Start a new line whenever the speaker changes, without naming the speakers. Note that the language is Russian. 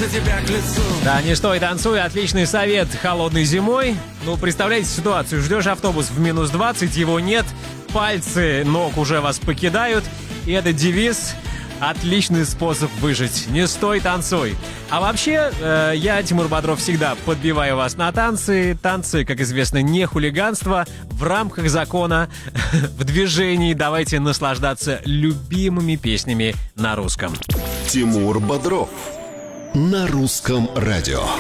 за тебя к лицу.
Да, не стой, танцуй. Отличный совет холодной зимой. Ну, представляете ситуацию. Ждешь автобус в минус 20, его нет. Пальцы ног уже вас покидают. И это девиз. Отличный способ выжить. Не стой, танцуй. А вообще, я, Тимур Бодров, всегда подбиваю вас на танцы. Танцы, как известно, не хулиганство. В рамках закона, в движении. Давайте наслаждаться любимыми песнями на русском.
Тимур Бодров на Русском радио.